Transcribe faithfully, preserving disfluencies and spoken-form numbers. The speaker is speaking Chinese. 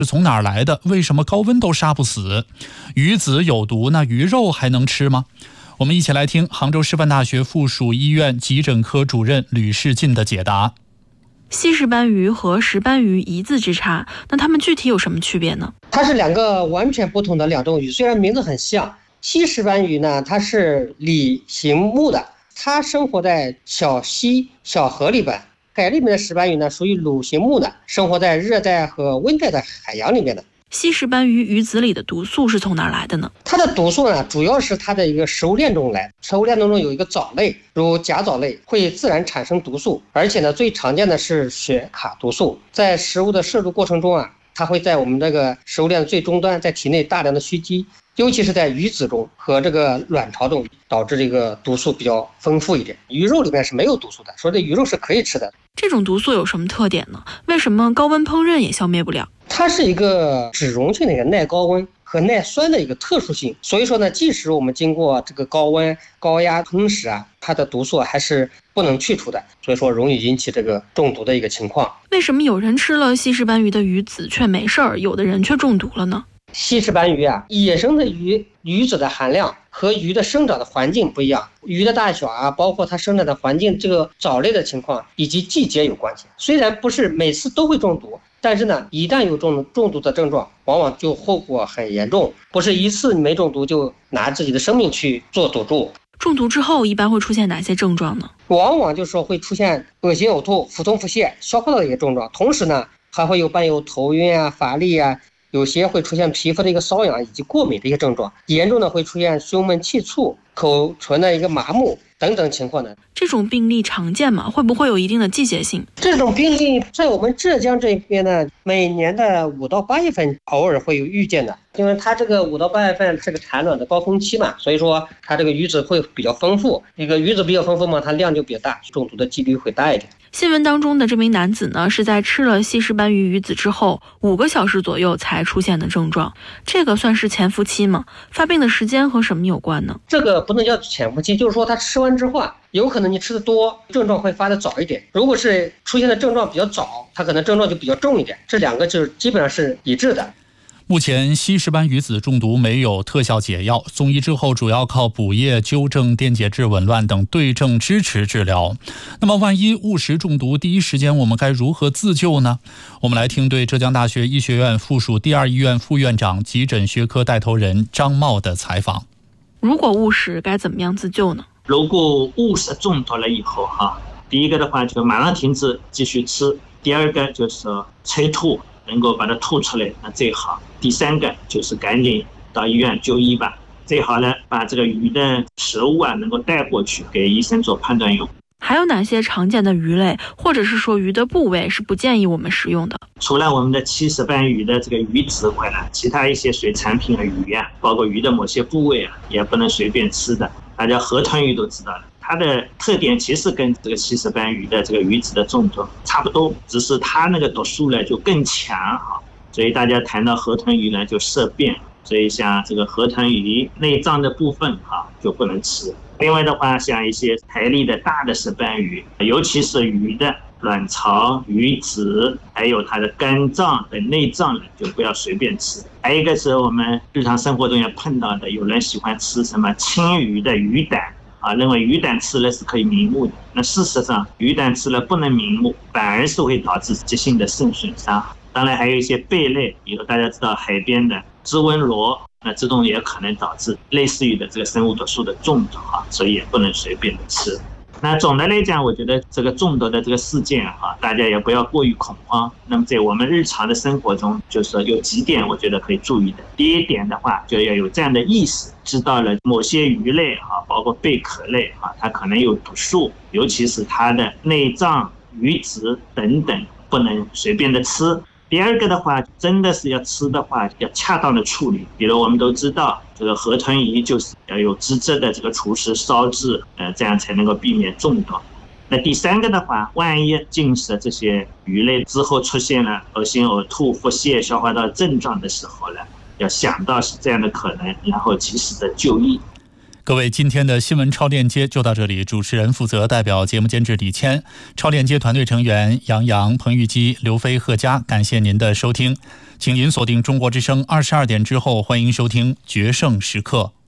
是从哪儿来的？为什么高温都杀不死？鱼籽有毒，那鱼肉还能吃吗？我们一起来听杭州师范大学附属医院急诊科主任吕世进的解答。 西石斑鱼和石斑鱼一字之差，那它们具体有什么区别呢？ 它是两个完全不同的两种鱼，虽然名字很像。西石斑鱼呢，它是鲤形目的，它生活在小溪、小河里边。海里面的石斑鱼呢，属于鲁形目的，生活在热带和温带的海洋里面的。 西石斑鱼鱼籽里的毒素是从哪儿来的呢？ 它的毒素呢，主要是它的一个食物链中来。食物链当中有一个藻类，如甲藻类，会自然产生毒素，而且呢，最常见的是血卡毒素。在食物的摄入过程中啊，它会在我们这个食物链的最终端，在体内大量的蓄积，尤其是在鱼籽中和这个卵巢中，导致这个毒素比较丰富一点。鱼肉里面是没有毒素的，所以这鱼肉是可以吃的。 这种毒素有什么特点呢？为什么高温烹饪也消灭不了？ 它是一个脂溶性的一个耐高温和耐酸的一个特殊性，所以说呢，即使我们经过这个高温高压烹食啊，它的毒素还是不能去除的，所以说容易引起这个中毒的一个情况。 为什么有人吃了西石斑鱼的鱼籽却没事儿，有的人却中毒了呢？ 西石斑鱼啊，野生的鱼鱼籽的含量和鱼的生长的环境不一样，鱼的大小啊，包括它生长的环境，这个藻类的情况以及季节有关系。虽然不是每次都会中毒，但是呢，一旦有中中毒的症状，往往就后果很严重，不是一次没中毒就拿自己的生命去做赌注。 中毒之后一般会出现哪些症状呢？ 往往就是说会出现恶心呕吐、腹痛腹泻、消化道的一些症状，同时呢，还会有伴有头晕啊、乏力啊，有些会出现皮肤的一个瘙痒以及过敏的一些症状，严重的会出现胸闷气促、口唇的一个麻木等等情况呢。 这种病例常见吗？会不会有一定的季节性？ 这种病例在我们浙江这边呢，每年的五到八月份偶尔会有遇见的，因为它这个五到八月份是个产卵的高峰期嘛，所以说它这个鱼籽会比较丰富，一个鱼籽比较丰富嘛，它量就比较大，中毒的几率会大一点。 新闻当中的这名男子呢，是在吃了西石斑鱼鱼籽之后五个小时左右才出现的症状，这个算是潜伏期吗？发病的时间和什么有关呢？ 这个不能叫潜伏期，就是说他吃完之后啊，有可能你吃的多，症状会发的早一点，如果是出现的症状比较早，它可能症状就比较重一点，这两个就是基本上是一致的。 目前西石斑鱼籽中毒没有特效解药，送医之后主要靠补液、纠正电解质紊乱等对症支持治疗。那么万一误食中毒，第一时间我们该如何自救呢？我们来听对浙江大学医学院附属第二医院副院长、急诊学科带头人张茂的采访。 如果误食该怎么样自救呢？ 如果误食中毒了以后哈，第一个的话就马上停止继续吃，第二个就是催吐，能够把它吐出来那最好，第三个就是赶紧到医院就医吧，最好呢把这个鱼的食物啊能够带过去给医生做判断用。 还有哪些常见的鱼类或者是说鱼的部位是不建议我们食用的？ 除了我们的西石斑鱼的这个鱼籽外呢，其他一些水产品的鱼啊，包括鱼的某些部位啊，也不能随便吃的。大家河豚鱼都知道了，它的特点其实跟这个西石斑鱼的这个鱼籽的中毒差不多，只是它那个毒素呢就更强哈，所以大家谈到河豚鱼呢就色变，所以像这个河豚鱼内脏的部分哈就不能吃。另外的话，像一些海里的大的石斑鱼，尤其是鱼的卵巢、鱼籽，还有它的肝脏的内脏呢，就不要随便吃。还有一个是我们日常生活中也碰到的，有人喜欢吃什么青鱼的鱼胆啊，认为鱼胆吃了是可以明目的。那事实上，鱼胆吃了不能明目，反而是会导致急性的肾损伤。当然还有一些贝类，比如大家知道海边的织纹螺，那这种也可能导致类似于的这个生物毒素的中毒啊，所以也不能随便的吃。那总的来讲，我觉得这个中毒的这个事件哈，大家也不要过于恐慌。那么在我们日常的生活中，就是说有几点我觉得可以注意的。第一点的话，就要有这样的意识，知道了某些鱼类哈，包括贝壳类哈，它可能有毒素，尤其是它的内脏、鱼籽等等，不能随便的吃。第二个的话，真的是要吃的话，要恰当的处理。比如我们都知道，这个河豚鱼就是要有资质的这个厨师烧制，呃，这样才能够避免中毒。那第三个的话，万一进食这些鱼类之后出现了恶心、呕吐、腹泻、消化道症状的时候呢，要想到是这样的可能，然后及时的就医。 各位，今天的新闻超链接就到这里。主持人负责，代表节目监制李谦，超链接团队成员杨洋、彭玉基、刘飞、贺佳，感谢您的收听。 请您锁定中国之声二十二点之后，欢迎收听《决胜时刻》。